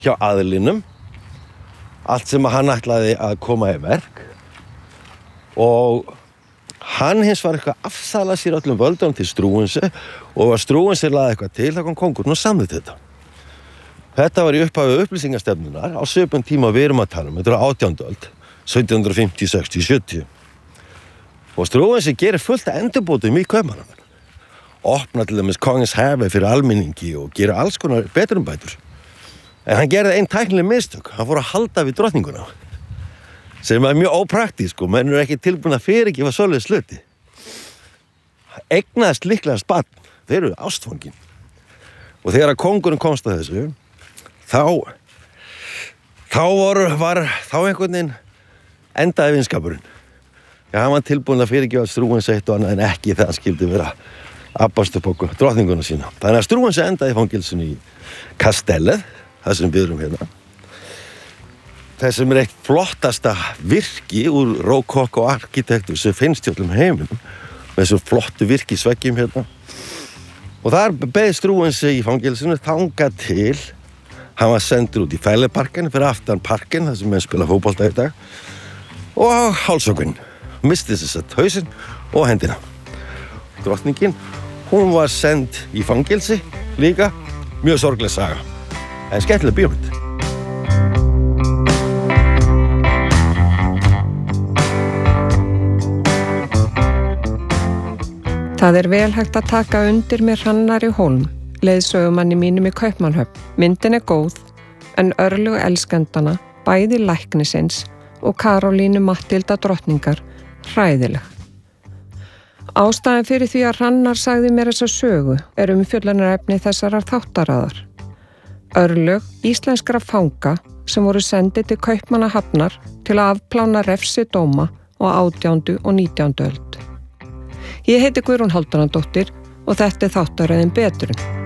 hjá aðlinum, allt sem hann ætlaði að koma í verk og hann hins var eitthvað afsalað sér öllum völdum til Struensee og var Struensee laði eitthvað til, þá kom kóngurinn og samþykkti þetta. Þetta var í upphafi upplýsingastefnunnar á svipum tíma við erum að tala þetta var 18. öld, 1750, 60, 70. Og Struensee gerir fullt af endurbótum í Kaupmannahöfn. Opna til dæmis Kongens Have fyrir almenningi og gerir alls konar betrumbætur. En hann gerði ein tæknileg mistök, hann fór að halda við drottninguna. Sem er mjög ópraktísk og menn eru ekki tilbúin að fyrirgefa svoleiðis hluti. Eignaðist líklegast barn, þeir eru ástfangin. Og þegar að kóngurinn komst að þessu, þá einhvern veginn endaði vinskapurinn. Já, hann var tilbúin að fyrirgefa Struensee eitt og annað en ekki þegar hann skildi vera abbast upp á drottninguna sína. Þannig að Struensee endaði í fangelsinu í Kastellið, það sem við erum hérna. Þessum eitt flottasta virki úr rókokk og arkitektur sem finnst í öllum heiminum með þessum flottu virkisveggjum hérna. Og þar beið Struensee í fangelsinu þangað til hann var sendur út í Fælleparken fyrir aftan parken, þar sem menn spila fótbolta í dag og hálsökun. Misti þess að hausinn og hendina. Drottningin, hún var send í fangelsi líka, mjög sorgleg saga. En skemmtileg bíómynd. Það er vel hægt að taka undir með Hrannari Hólm, leiðsögumanni mínum í Kaupmannahöfn. Myndin er góð, en örlög elskendana, bæði læknisins og Karólínu Matthilda drottningar, hræðileg. Ástæðan fyrir því að Hrannar sagði mér þessa sögu er umfjöllunarefni þessarar þáttaraðar. Örlög íslenskra fanga sem voru sendið til Kaupmannahafnar til að afplána refsidóma á 18. og 19. öld. Ég heiti Guðrún Hálfdánardóttir og þetta er þáttaröðin Betrun.